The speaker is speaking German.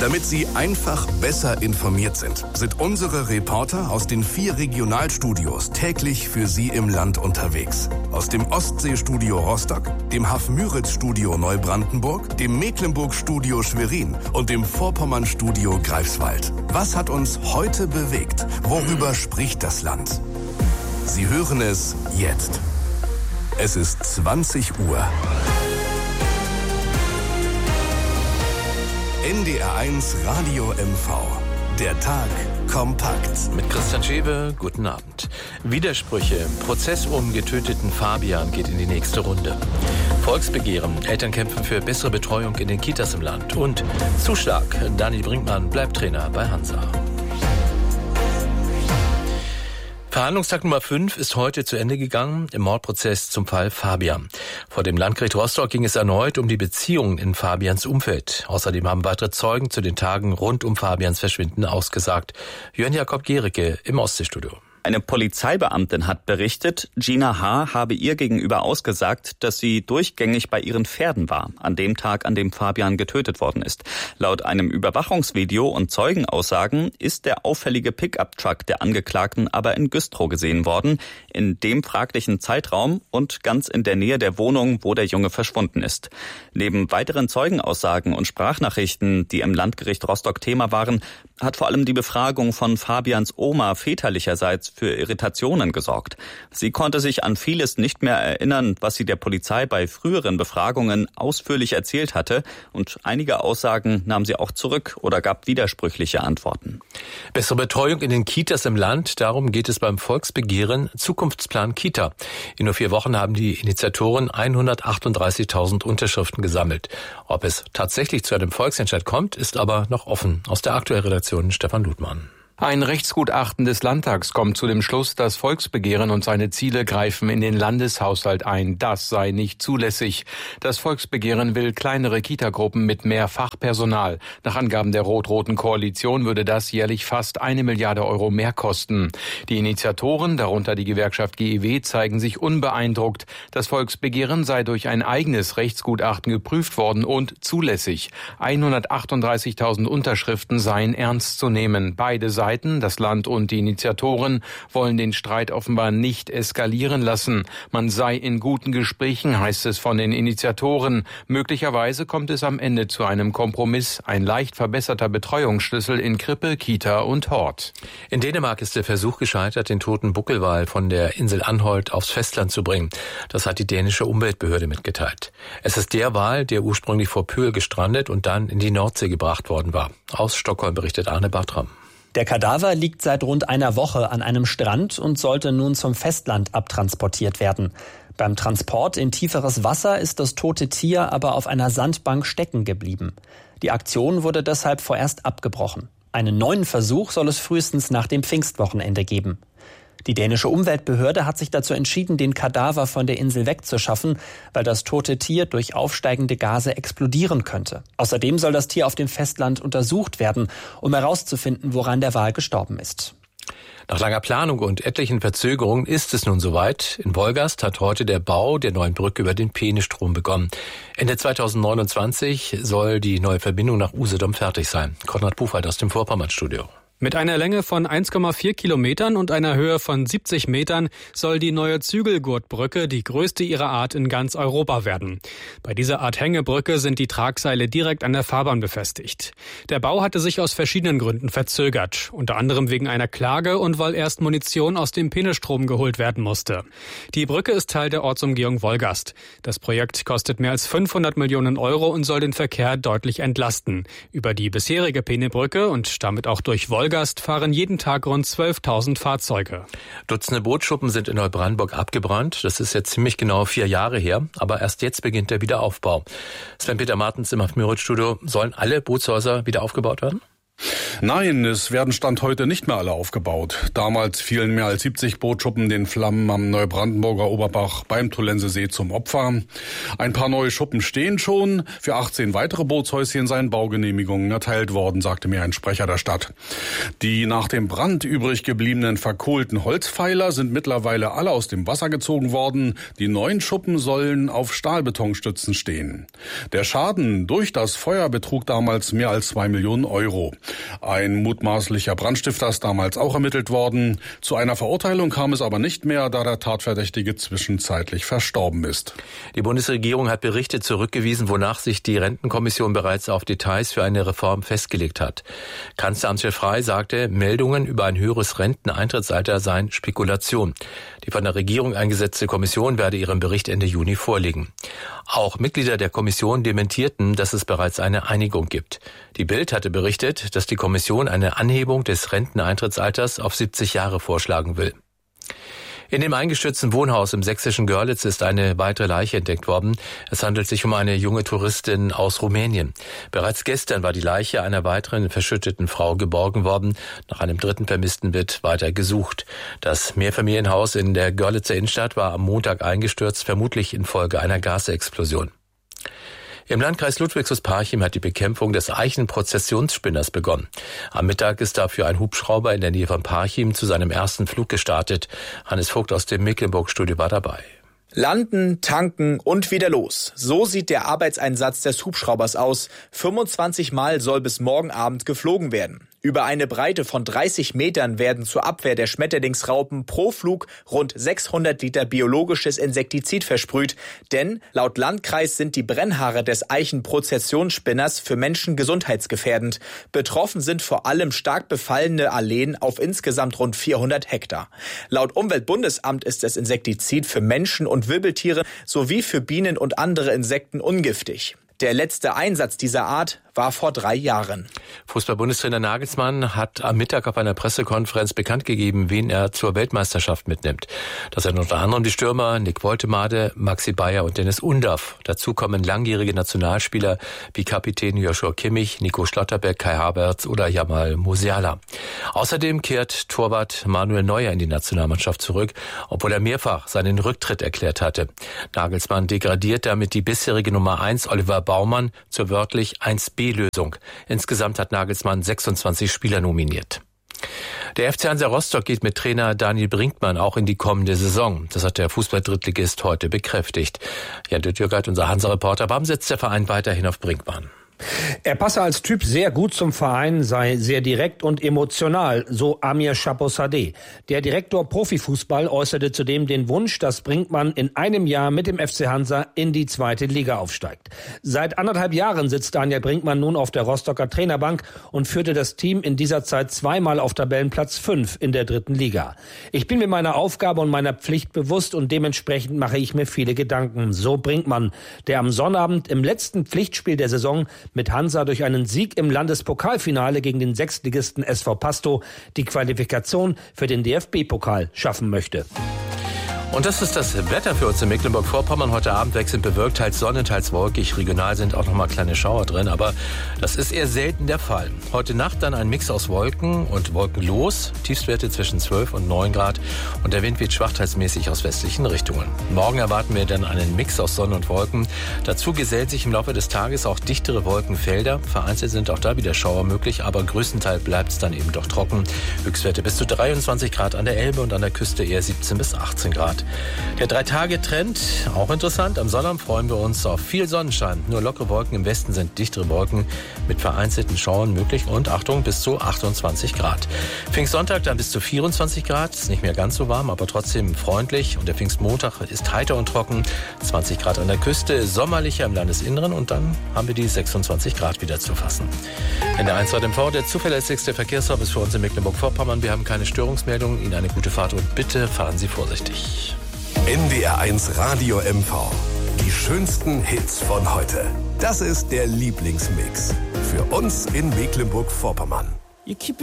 Damit Sie einfach besser informiert sind unsere Reporter aus den 4 Regionalstudios täglich für Sie im Land unterwegs. Aus dem Ostseestudio Rostock, dem Hafmüritz-Studio Neubrandenburg, dem Mecklenburg-Studio Schwerin und dem Vorpommern-Studio Greifswald. Was hat uns heute bewegt? Worüber spricht das Land? Sie hören es jetzt. Es ist 20 Uhr. NDR1 Radio MV. Der Tag kompakt. Mit Christian Schewe, guten Abend. Widersprüche im Prozess um getöteten Fabian geht in die nächste Runde. Volksbegehren, Eltern kämpfen für bessere Betreuung in den Kitas im Land. Und Zuschlag, Dani Brinkmann bleibt Trainer bei Hansa. Verhandlungstag Nummer 5 ist heute zu Ende gegangen im Mordprozess zum Fall Fabian. Vor dem Landgericht Rostock ging es erneut um die Beziehungen in Fabians Umfeld. Außerdem haben weitere Zeugen zu den Tagen rund um Fabians Verschwinden ausgesagt. Jörn Jakob Gericke im Ostseestudio. Eine Polizeibeamtin hat berichtet, Gina H. habe ihr gegenüber ausgesagt, dass sie durchgängig bei ihren Pferden war, an dem Tag, an dem Fabian getötet worden ist. Laut einem Überwachungsvideo und Zeugenaussagen ist der auffällige Pickup-Truck der Angeklagten aber in Güstrow gesehen worden, in dem fraglichen Zeitraum und ganz in der Nähe der Wohnung, wo der Junge verschwunden ist. Neben weiteren Zeugenaussagen und Sprachnachrichten, die im Landgericht Rostock Thema waren, hat vor allem die Befragung von Fabians Oma väterlicherseits für Irritationen gesorgt. Sie konnte sich an vieles nicht mehr erinnern, was sie der Polizei bei früheren Befragungen ausführlich erzählt hatte, und einige Aussagen nahm sie auch zurück oder gab widersprüchliche Antworten. Bessere Betreuung in den Kitas im Land, darum geht es beim Volksbegehren Zukunftsplan Kita. In nur 4 Wochen haben die Initiatoren 138.000 Unterschriften gesammelt. Ob es tatsächlich zu einem Volksentscheid kommt, ist aber noch offen. Aus der aktuellen Redaktion Stefan Ludmann. Ein Rechtsgutachten des Landtags kommt zu dem Schluss, das Volksbegehren und seine Ziele greifen in den Landeshaushalt ein. Das sei nicht zulässig. Das Volksbegehren will kleinere Kitagruppen mit mehr Fachpersonal. Nach Angaben der rot-roten Koalition würde das jährlich fast 1 Milliarde Euro mehr kosten. Die Initiatoren, darunter die Gewerkschaft GEW, zeigen sich unbeeindruckt. Das Volksbegehren sei durch ein eigenes Rechtsgutachten geprüft worden und zulässig. 138.000 Unterschriften seien ernst zu nehmen. Beide Seiten, das Land und die Initiatoren, wollen den Streit offenbar nicht eskalieren lassen. Man sei in guten Gesprächen, heißt es von den Initiatoren. Möglicherweise kommt es am Ende zu einem Kompromiss, ein leicht verbesserter Betreuungsschlüssel in Krippe, Kita und Hort. In Dänemark ist der Versuch gescheitert, den toten Buckelwal von der Insel Anholt aufs Festland zu bringen. Das hat die dänische Umweltbehörde mitgeteilt. Es ist der Wal, der ursprünglich vor Pöhl gestrandet und dann in die Nordsee gebracht worden war. Aus Stockholm berichtet Arne Bartram. Der Kadaver liegt seit rund einer Woche an einem Strand und sollte nun zum Festland abtransportiert werden. Beim Transport in tieferes Wasser ist das tote Tier aber auf einer Sandbank stecken geblieben. Die Aktion wurde deshalb vorerst abgebrochen. Einen neuen Versuch soll es frühestens nach dem Pfingstwochenende geben. Die dänische Umweltbehörde hat sich dazu entschieden, den Kadaver von der Insel wegzuschaffen, weil das tote Tier durch aufsteigende Gase explodieren könnte. Außerdem soll das Tier auf dem Festland untersucht werden, um herauszufinden, woran der Wal gestorben ist. Nach langer Planung und etlichen Verzögerungen ist es nun soweit. In Wolgast hat heute der Bau der neuen Brücke über den Peenestrom begonnen. Ende 2029 soll die neue Verbindung nach Usedom fertig sein. Konrad Buchwald aus dem Vorpommern-Studio. Mit einer Länge von 1,4 Kilometern und einer Höhe von 70 Metern soll die neue Zügelgurtbrücke die größte ihrer Art in ganz Europa werden. Bei dieser Art Hängebrücke sind die Tragseile direkt an der Fahrbahn befestigt. Der Bau hatte sich aus verschiedenen Gründen verzögert, unter anderem wegen einer Klage und weil erst Munition aus dem Peenestrom geholt werden musste. Die Brücke ist Teil der Ortsumgehung Wolgast. Das Projekt kostet mehr als 500 Millionen Euro und soll den Verkehr deutlich entlasten. Über die bisherige Peenebrücke und damit auch durch Wolgast fahren jeden Tag rund 12.000 Fahrzeuge. Dutzende Bootsschuppen sind in Neubrandenburg abgebrannt. Das ist jetzt ziemlich genau 4 Jahre her. Aber erst jetzt beginnt der Wiederaufbau. Sven-Peter Martens im Hafmüritz-Studio. Sollen alle Bootshäuser wieder aufgebaut werden? Nein, es werden Stand heute nicht mehr alle aufgebaut. Damals fielen mehr als 70 Bootschuppen den Flammen am Neubrandenburger Oberbach beim Tollensesee zum Opfer. Ein paar neue Schuppen stehen schon. Für 18 weitere Bootshäuschen seien Baugenehmigungen erteilt worden, sagte mir ein Sprecher der Stadt. Die nach dem Brand übrig gebliebenen verkohlten Holzpfeiler sind mittlerweile alle aus dem Wasser gezogen worden. Die neuen Schuppen sollen auf Stahlbetonstützen stehen. Der Schaden durch das Feuer betrug damals mehr als 2 Millionen Euro. Ein mutmaßlicher Brandstifter ist damals auch ermittelt worden. Zu einer Verurteilung kam es aber nicht mehr, da der Tatverdächtige zwischenzeitlich verstorben ist. Die Bundesregierung hat Berichte zurückgewiesen, wonach sich die Rentenkommission bereits auf Details für eine Reform festgelegt hat. Kanzleramtschef Frey sagte, Meldungen über ein höheres Renteneintrittsalter seien Spekulation. Die von der Regierung eingesetzte Kommission werde ihren Bericht Ende Juni vorlegen. Auch Mitglieder der Kommission dementierten, dass es bereits eine Einigung gibt. Die Bild hatte berichtet, dass die Kommission eine Anhebung des Renteneintrittsalters auf 70 Jahre vorschlagen will. In dem eingestürzten Wohnhaus im sächsischen Görlitz ist eine weitere Leiche entdeckt worden. Es handelt sich um eine junge Touristin aus Rumänien. Bereits gestern war die Leiche einer weiteren verschütteten Frau geborgen worden. Nach einem dritten Vermissten wird weiter gesucht. Das Mehrfamilienhaus in der Görlitzer Innenstadt war am Montag eingestürzt, vermutlich infolge einer Gasexplosion. Im Landkreis Ludwigshaus-Parchim hat die Bekämpfung des Eichenprozessionsspinners begonnen. Am Mittag ist dafür ein Hubschrauber in der Nähe von Parchim zu seinem ersten Flug gestartet. Hannes Vogt aus dem Mecklenburg-Studio war dabei. Landen, tanken und wieder los. So sieht der Arbeitseinsatz des Hubschraubers aus. 25 Mal soll bis morgen Abend geflogen werden. Über eine Breite von 30 Metern werden zur Abwehr der Schmetterlingsraupen pro Flug rund 600 Liter biologisches Insektizid versprüht. Denn laut Landkreis sind die Brennhaare des Eichenprozessionsspinners für Menschen gesundheitsgefährdend. Betroffen sind vor allem stark befallene Alleen auf insgesamt rund 400 Hektar. Laut Umweltbundesamt ist das Insektizid für Menschen und Wirbeltiere sowie für Bienen und andere Insekten ungiftig. Der letzte Einsatz dieser Art war vor 3 Jahren. Fußball-Bundestrainer Nagelsmann hat am Mittag auf einer Pressekonferenz bekannt gegeben, wen er zur Weltmeisterschaft mitnimmt. Das sind unter anderem die Stürmer Nick Woltemade, Maxi Bayer und Dennis Undaff. Dazu kommen langjährige Nationalspieler wie Kapitän Joshua Kimmich, Nico Schlotterbeck, Kai Havertz oder Jamal Musiala. Außerdem kehrt Torwart Manuel Neuer in die Nationalmannschaft zurück, obwohl er mehrfach seinen Rücktritt erklärt hatte. Nagelsmann degradiert damit die bisherige Nummer 1 Oliver Baumann zur wörtlich 1B-Lösung. Insgesamt hat Nagelsmann 26 Spieler nominiert. Der FC Hansa Rostock geht mit Trainer Daniel Brinkmann auch in die kommende Saison. Das hat der Fußball-Drittligist heute bekräftigt. Jan Düttjürgert, unser Hansa-Reporter. Warum setzt der Verein weiterhin auf Brinkmann? Er passe als Typ sehr gut zum Verein, sei sehr direkt und emotional, so Amir Chaposadeh. Der Direktor Profifußball äußerte zudem den Wunsch, dass Brinkmann in einem Jahr mit dem FC Hansa in die 2. Liga aufsteigt. Seit 1,5 Jahren sitzt Daniel Brinkmann nun auf der Rostocker Trainerbank und führte das Team in dieser Zeit 2-mal auf Tabellenplatz 5 in der 3. Liga. Ich bin mir meiner Aufgabe und meiner Pflicht bewusst und dementsprechend mache ich mir viele Gedanken, so Brinkmann, der am Sonnabend im letzten Pflichtspiel der Saison mit Hansa durch einen Sieg im Landespokalfinale gegen den Sechstligisten SV Pasto die Qualifikation für den DFB-Pokal schaffen möchte. Und das ist das Wetter für uns in Mecklenburg-Vorpommern. Heute Abend wechselnd bewölkt, teils Sonne, teils wolkig. Regional sind auch noch mal kleine Schauer drin, aber das ist eher selten der Fall. Heute Nacht dann ein Mix aus Wolken und wolkenlos. Tiefstwerte zwischen 12 und 9 Grad. Und der Wind weht schwach teilsmäßig aus westlichen Richtungen. Morgen erwarten wir dann einen Mix aus Sonne und Wolken. Dazu gesellt sich im Laufe des Tages auch dichtere Wolkenfelder. Vereinzelt sind auch da wieder Schauer möglich, aber größtenteils bleibt es dann eben doch trocken. Höchstwerte bis zu 23 Grad an der Elbe und an der Küste eher 17 bis 18 Grad. Der 3-Tage-Trend, auch interessant. Am Sonnabend freuen wir uns auf viel Sonnenschein. Nur lockere Wolken im Westen sind dichtere Wolken mit vereinzelten Schauern möglich und, Achtung, bis zu 28 Grad. Pfingstsonntag dann bis zu 24 Grad. Ist nicht mehr ganz so warm, aber trotzdem freundlich. Und der Pfingstmontag ist heiter und trocken. 20 Grad an der Küste, sommerlicher im Landesinneren und dann haben wir die 26 Grad wieder zu fassen. In der 1 MV, der zuverlässigste Verkehrsservice für uns in Mecklenburg-Vorpommern. Wir haben keine Störungsmeldungen. Ihnen eine gute Fahrt und bitte fahren Sie vorsichtig. NDR1 Radio MV. Die schönsten Hits von heute. Das ist der Lieblingsmix. Für uns in Mecklenburg-Vorpommern.